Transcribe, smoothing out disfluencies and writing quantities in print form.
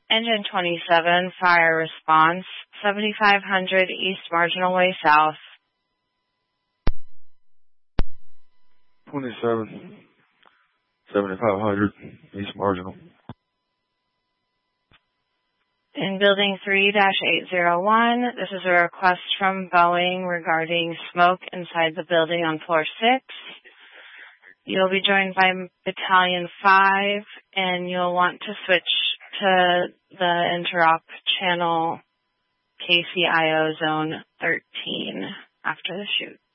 Engine 27, fire response, 7500 East Marginal Way South. 27, 7500 East Marginal. In Building 3-801, this is a request from Boeing regarding smoke inside the building on floor 6. You'll be joined by Battalion 5, and you'll want to switch to the interop channel KCIO Zone 13 after the shoot.